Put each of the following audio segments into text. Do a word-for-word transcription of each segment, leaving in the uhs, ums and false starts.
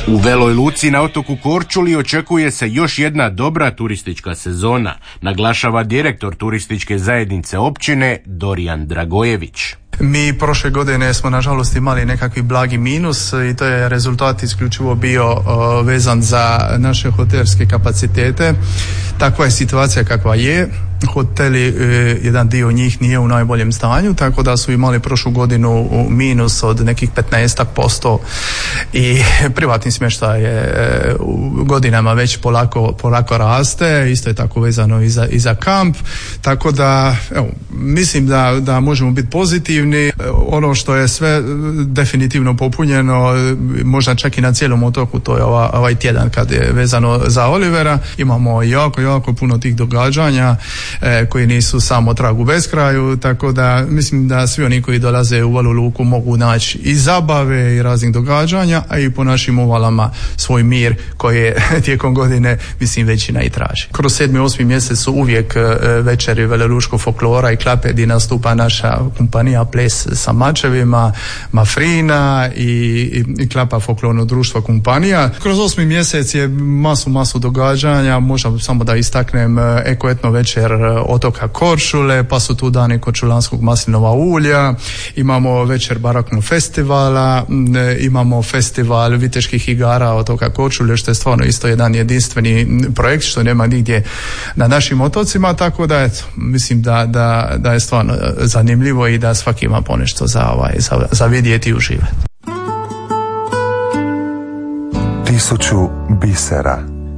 U Veloj Luci na otoku Korčuli očekuje se još jedna dobra turistička sezona, naglašava direktor turističke zajednice općine Dorijan Dragojević. Mi prošle godine smo nažalost imali nekakvi blagi minus i to je rezultat isključivo bio uh, vezan za naše hotelske kapacitete. Takva je situacija kakva je. Hoteli, uh, jedan dio njih nije u najboljem stanju, tako da su imali prošlu godinu minus od nekih petnaest posto i privatni smještaj je uh, godinama već polako, polako raste, isto je tako vezano i za, i za kamp, tako da evo, mislim da, da možemo biti pozitivni. Ono što je sve definitivno popunjeno, možda čak i na cijelom otoku, to je ova, ovaj tjedan kad je vezano za Olivera. Imamo jako, jako puno tih događanja e, koji nisu samo trag u beskraju, tako da mislim da svi oni koji dolaze u Velu Luku mogu naći i zabave i raznih događanja, a i po našim uvalama svoj mir koji je tijekom godine mislim većina i traži. Kroz sedmi, osmi mjesec su uvijek večeri velelučkog folklora i klape gdje nastupa naša kompanija Ples sa mačevima, Mafrina i, i, i klapa folklorno društvo kompanija. Kroz osmi mjesec je masu, masu događanja, možda samo da istaknem eko-etno večer otoka Korčule, pa su tu dani korčulanskog maslinova ulja, imamo večer baraknog festivala, imamo festival viteških igara otoka Korčule, što je stvarno isto jedan jedinstveni projekt što nema nigdje na našim otocima, tako da eto, mislim da, da, da je stvarno zanimljivo i da svaki ima ponešto za, ovaj, za, za vidjeti i uživati. Tisuću bisera.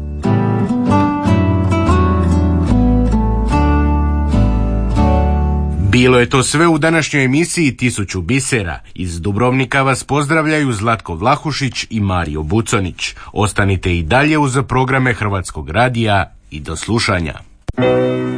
Bilo je to sve u današnjoj emisiji Tisuću bisera. Iz Dubrovnika vas pozdravljaju Zlatko Vlahušić i Mario Buconić. Ostanite i dalje uz programe Hrvatskog radija i do slušanja.